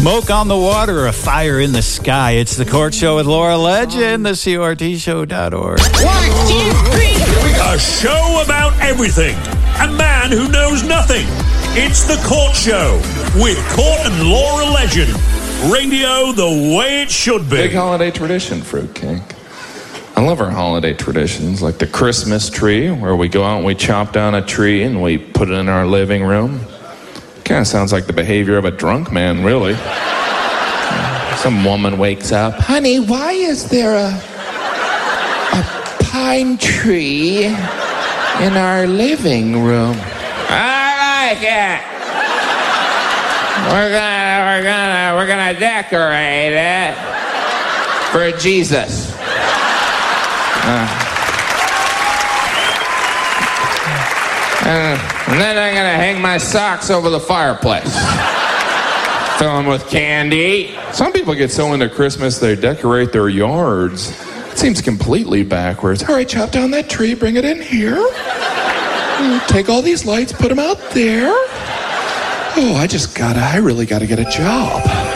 smoke on the water or a fire in the sky. It's The Court Show with Laura Legend, the CRTshow.org. 1, 2, 3. Here we go. A show about everything. A man who knows nothing. It's The Court Show with Court and Laura Legend. Radio the way it should be. Big holiday tradition, fruitcake. I love our holiday traditions, like the Christmas tree, where we go out and we chop down a tree and we put it in our living room. Kind of sounds like the behavior of a drunk man, really. Some woman wakes up. Honey, why is there a pine tree in our living room? I like it. We're gonna decorate it for Jesus. And then I'm gonna hang my socks over the fireplace. Fill them with candy. Some people get so into Christmas they decorate their yards. It seems completely backwards. All right, chop down that tree, bring it in here. Take all these lights, put them out there. Oh, I really gotta get a job.